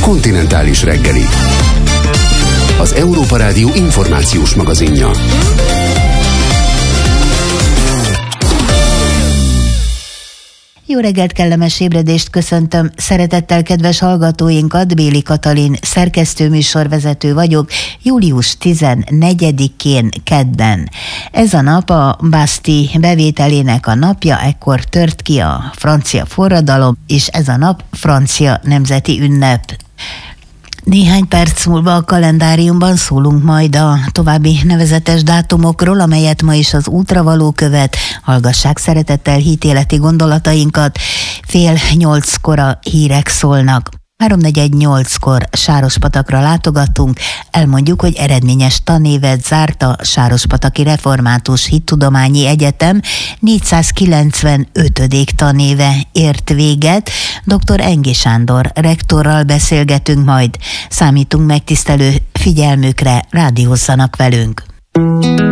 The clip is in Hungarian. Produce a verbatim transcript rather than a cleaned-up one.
Kontinentális reggeli. Az Európa Rádió információs magazinja. Jó reggelt, kellemes ébredést köszöntöm. Szeretettel kedves hallgatóinkat, Béli Katalin szerkesztőműsorvezető vagyok, július tizennegyedikén kedden. Ez a nap a Bastille bevételének a napja, ekkor tört ki a francia forradalom, és ez a nap francia nemzeti ünnep. Néhány perc múlva a kalendáriumban szólunk majd a további nevezetes dátumokról, amelyet ma is az útra való követ. Hallgassák szeretettel hitéleti gondolatainkat. Fél nyolckor a hírek szólnak. háromnegyed nyolckor Sárospatakra látogattunk, elmondjuk, hogy eredményes tanévet zárt a Sárospataki Református Hittudományi Egyetem, négyszázkilencvenötödik tanéve ért véget. doktor Engi Sándor rektorral beszélgetünk majd. Számítunk megtisztelő figyelmükre, rádiózzanak velünk.